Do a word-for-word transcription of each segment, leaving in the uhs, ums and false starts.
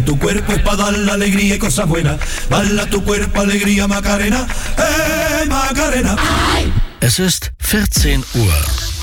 Tu cuerpo es para dar la alegría y cosas buenas. Baila tu cuerpo, alegría, Macarena. Hey, Macarena. Es ist vierzehn Uhr.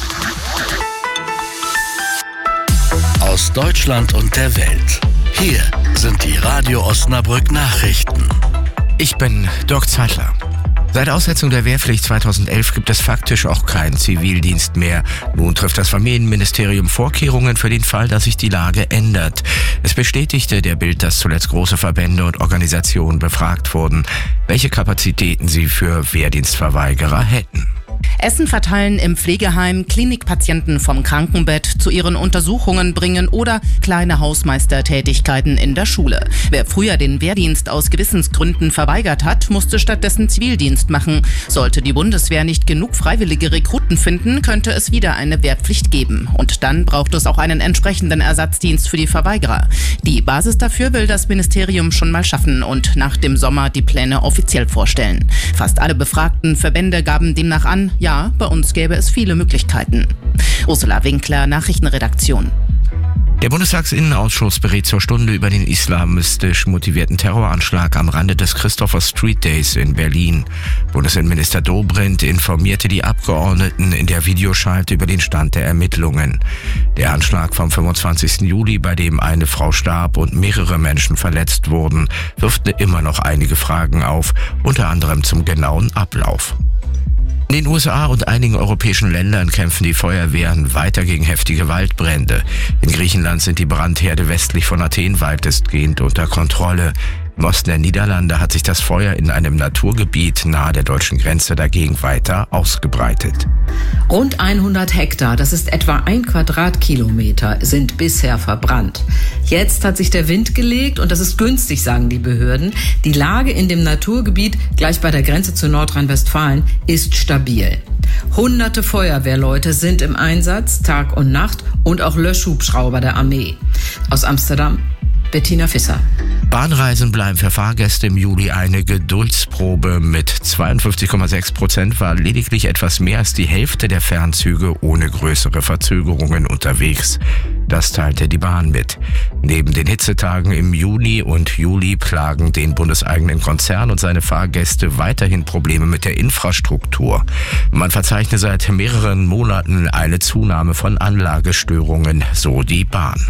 Aus Deutschland und der Welt. Hier sind die Radio Osnabrück Nachrichten. Ich bin Dirk Zeitler. Seit Aussetzung der Wehrpflicht zweitausendelf gibt es faktisch auch keinen Zivildienst mehr. Nun trifft das Familienministerium Vorkehrungen für den Fall, dass sich die Lage ändert. Es bestätigte der Bild, dass zuletzt große Verbände und Organisationen befragt wurden, welche Kapazitäten sie für Wehrdienstverweigerer hätten. Essen verteilen im Pflegeheim, Klinikpatienten vom Krankenbett zu ihren Untersuchungen bringen oder kleine Hausmeistertätigkeiten in der Schule. Wer früher den Wehrdienst aus Gewissensgründen verweigert hat, musste stattdessen Zivildienst machen. Sollte die Bundeswehr nicht genug freiwillige Rekruten finden, könnte es wieder eine Wehrpflicht geben. Und dann braucht es auch einen entsprechenden Ersatzdienst für die Verweigerer. Die Basis dafür will das Ministerium schon mal schaffen und nach dem Sommer die Pläne offiziell vorstellen. Fast alle befragten Verbände gaben demnach an, ja, bei uns gäbe es viele Möglichkeiten. Ursula Winkler, Nachrichtenredaktion. Der Bundestagsinnenausschuss berät zur Stunde über den islamistisch motivierten Terroranschlag am Rande des Christopher Street Days in Berlin. Bundesinnenminister Dobrindt informierte die Abgeordneten in der Videoschalte über den Stand der Ermittlungen. Der Anschlag vom fünfundzwanzigsten Juli, bei dem eine Frau starb und mehrere Menschen verletzt wurden, wirft immer noch einige Fragen auf, unter anderem zum genauen Ablauf. In den U S A und einigen europäischen Ländern kämpfen die Feuerwehren weiter gegen heftige Waldbrände. In Griechenland sind die Brandherde westlich von Athen weitestgehend unter Kontrolle. Im Osten der Niederlande hat sich das Feuer in einem Naturgebiet nahe der deutschen Grenze dagegen weiter ausgebreitet. Rund hundert Hektar, das ist etwa ein Quadratkilometer, sind bisher verbrannt. Jetzt hat sich der Wind gelegt und das ist günstig, sagen die Behörden. Die Lage in dem Naturgebiet, gleich bei der Grenze zu Nordrhein-Westfalen, ist stabil. Hunderte Feuerwehrleute sind im Einsatz, Tag und Nacht, und auch Löschhubschrauber der Armee. Aus Amsterdam, Bettina Visser. Bahnreisen bleiben für Fahrgäste im Juli eine Geduldsprobe. Mit zweiundfünfzig Komma sechs Prozent war lediglich etwas mehr als die Hälfte der Fernzüge ohne größere Verzögerungen unterwegs. Das teilte die Bahn mit. Neben den Hitzetagen im Juni und Juli plagen den bundeseigenen Konzern und seine Fahrgäste weiterhin Probleme mit der Infrastruktur. Man verzeichne seit mehreren Monaten eine Zunahme von Anlagestörungen, so die Bahn.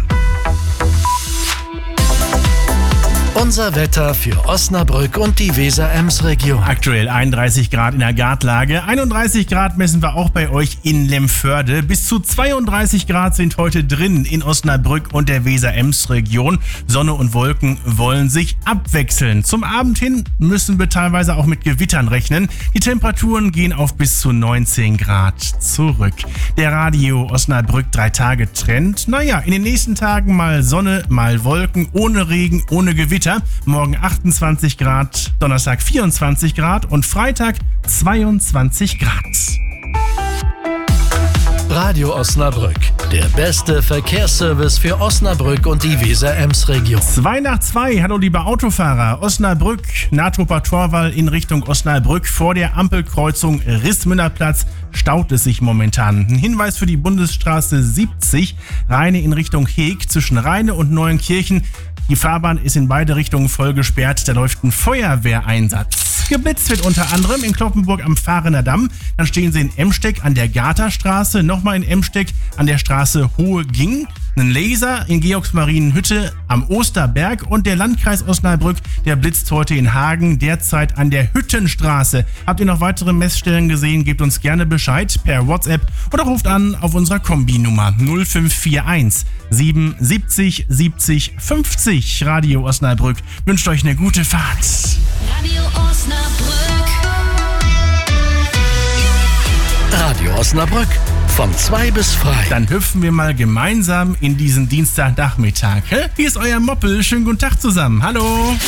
Unser Wetter für Osnabrück und die Weser-Ems-Region. Aktuell einunddreißig Grad in der Gartlage, einunddreißig Grad messen wir auch bei euch in Lemförde. Bis zu zweiunddreißig Grad sind heute drin in Osnabrück und der Weser-Ems-Region. Sonne und Wolken wollen sich abwechseln. Zum Abend hin müssen wir teilweise auch mit Gewittern rechnen. Die Temperaturen gehen auf bis zu neunzehn Grad zurück. Der Radio Osnabrück drei Tage Trend. Naja, in den nächsten Tagen mal Sonne, mal Wolken, ohne Regen, ohne Gewitter. Morgen achtundzwanzig Grad, Donnerstag vierundzwanzig Grad und Freitag zweiundzwanzig Grad. Radio Osnabrück, der beste Verkehrsservice für Osnabrück und die Weser-Ems-Region. Zwei nach zwei, hallo liebe Autofahrer. Osnabrück, Nahtruper Torwall in Richtung Osnabrück vor der Ampelkreuzung Rissmünnerplatz staut es sich momentan. Ein Hinweis für die Bundesstraße siebzig, Rheine in Richtung Heeg zwischen Rheine und Neuenkirchen. Die Fahrbahn ist in beide Richtungen voll gesperrt, da läuft ein Feuerwehreinsatz. Geblitzt wird unter anderem in Kloppenburg am Fahrener Damm, dann stehen sie in Emsteck an der Garterstraße, nochmal in Emsteck an der Straße Hohe Ging, ein Laser in Georgsmarienhütte am Osterberg und der Landkreis Osnabrück, der blitzt heute in Hagen, derzeit an der Hüttenstraße. Habt ihr noch weitere Messstellen gesehen, gebt uns gerne Bescheid per WhatsApp oder ruft an auf unserer Kombinummer null fünf vier eins sieben siebzig siebzig fünfzig. Radio Osnabrück wünscht euch eine gute Fahrt. Radio Osnabrück. Radio Osnabrück von zwei bis frei. Dann hüpfen wir mal gemeinsam in diesen Dienstagnachmittag. Hier ist euer Moppel. Schönen guten Tag zusammen. Hallo.